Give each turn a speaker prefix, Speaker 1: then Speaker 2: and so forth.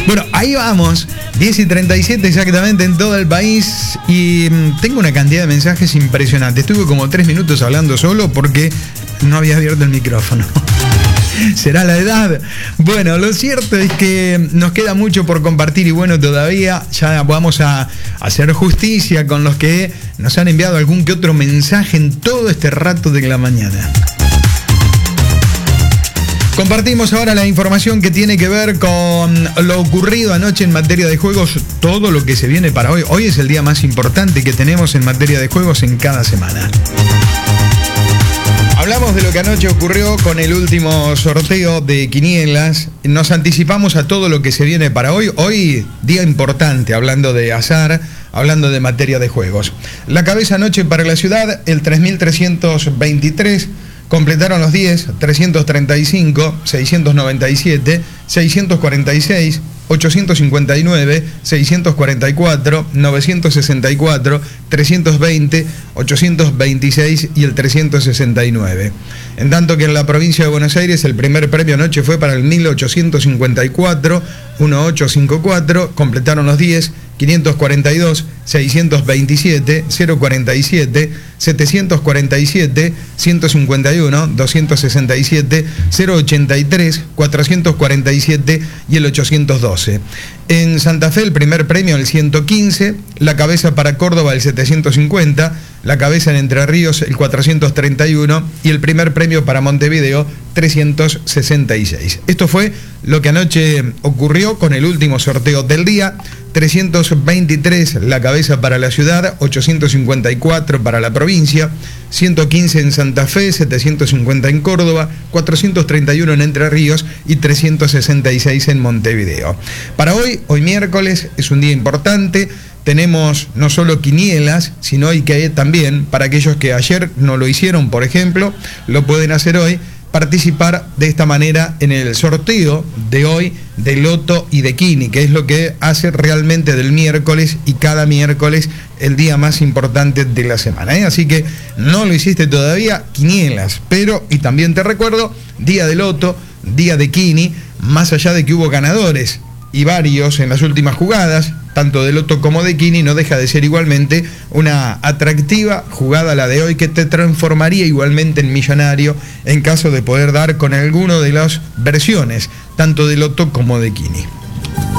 Speaker 1: Bueno, ahí vamos, 10:37 exactamente en todo el país y tengo una cantidad de mensajes impresionante. Estuve como 3 minutos hablando solo porque no había abierto el micrófono. ¿Será la edad? Bueno, lo cierto es que nos queda mucho por compartir y bueno, todavía ya vamos a hacer justicia con los que nos han enviado algún que otro mensaje en todo este rato de la mañana. Compartimos ahora la información que tiene que ver con lo ocurrido anoche en materia de juegos, todo lo que se viene para hoy. Hoy es el día más importante que tenemos en materia de juegos en cada semana. Hablamos de lo que anoche ocurrió con el último sorteo de quinielas. Nos anticipamos a todo lo que se viene para hoy. Hoy, día importante, hablando de azar, hablando de materia de juegos. La cabeza anoche para la ciudad, el 3.323. Completaron los 10, 335, 697, 646, 859, 644, 964, 320, 826 y el 369. En tanto que en la provincia de Buenos Aires el primer premio anoche fue para el 1854, 1854, completaron los 10, 542, 627, 047, 747, 151, 267, 083, 447 y el 812. En Santa Fe el primer premio el 115, la cabeza para Córdoba el 750, la cabeza en Entre Ríos el 431 y el primer premio para Montevideo 366. Esto fue lo que anoche ocurrió con el último sorteo del día. 323 la cabeza para la ciudad, 854 para la provincia, 115 en Santa Fe, 750 en Córdoba, 431 en Entre Ríos y 366 en Montevideo. Para hoy miércoles, es un día importante. Tenemos no solo quinielas, sino hoy que también, para aquellos que ayer no lo hicieron, por ejemplo, lo pueden hacer hoy, participar de esta manera en el sorteo de hoy de Loto y de Kini, que es lo que hace realmente del miércoles y cada miércoles el día más importante de la semana, ¿eh? Así que no lo hiciste todavía, quinielas, pero, y también te recuerdo, día de Loto, día de Kini, más allá de que hubo ganadores y varios en las últimas jugadas, tanto de Loto como de Kini, no deja de ser igualmente una atractiva jugada la de hoy que te transformaría igualmente en millonario en caso de poder dar con alguno de las versiones, tanto de Loto como de Kini.